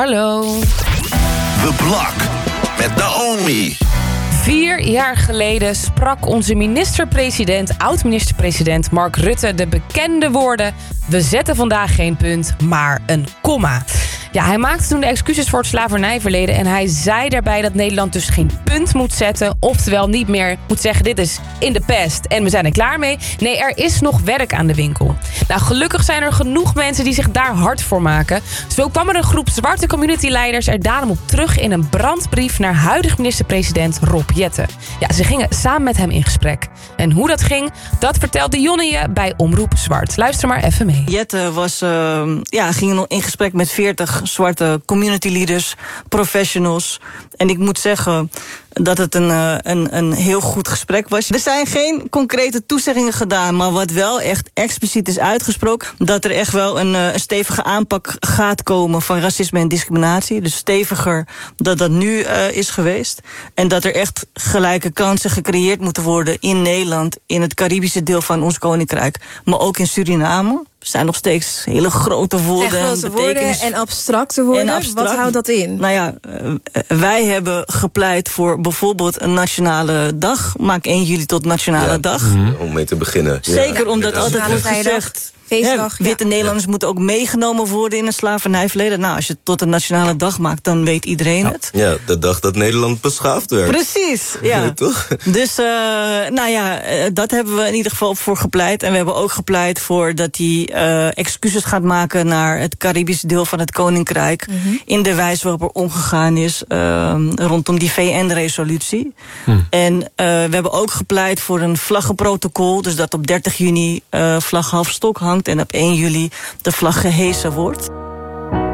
Hallo. The Block met Naomi. 4 jaar geleden sprak onze oud-minister-president Mark Rutte de bekende woorden: we zetten vandaag geen punt, maar een komma. Ja, hij maakte toen de excuses voor het slavernijverleden en hij zei daarbij dat Nederland dus geen punt moet zetten, oftewel niet meer moet zeggen dit is in de past en we zijn er klaar mee. Nee, er is nog werk aan de winkel. Nou, gelukkig zijn er genoeg mensen die zich daar hard voor maken. Zo kwam er een groep zwarte communityleiders er daarom op terug in een brandbrief naar huidig minister-president Rob Jetten. Ja, ze gingen samen met hem in gesprek. En hoe dat ging, dat vertelde Jonne je bij Omroep Zwart. Luister maar even mee. Jetten ging in gesprek met 40 zwarte community leaders, professionals. En ik moet zeggen dat het een heel goed gesprek was. Er zijn geen concrete toezeggingen gedaan, maar wat wel echt expliciet is uitgesproken, dat er echt wel een stevige aanpak gaat komen van racisme en discriminatie. Dus steviger dan dat nu is geweest. En dat er echt gelijke kansen gecreëerd moeten worden in Nederland, in het Caribische deel van ons koninkrijk, maar ook in Suriname. Er zijn nog steeds hele grote woorden en abstracte woorden. Wat houdt dat in? Nou ja, wij hebben gepleit voor bijvoorbeeld een nationale dag. Maak 1 juli tot nationale dag. Om mee te beginnen. Zeker omdat altijd wordt gezegd, witte Nederlanders moeten ook meegenomen worden in het slavernijverleden. Nou, als je het tot een nationale dag maakt, dan weet iedereen het. Ja, de dag dat Nederland beschaafd werd. Precies, ja. Toch? Dus, dat hebben we in ieder geval voor gepleit. En we hebben ook gepleit voor dat hij excuses gaat maken naar het Caribische deel van het Koninkrijk. In de wijze waarop er omgegaan is rondom die VN-resolutie. En we hebben ook gepleit voor een vlaggenprotocol. Dus dat op 30 juni vlag half stok hangt en op 1 juli de vlag gehesen wordt.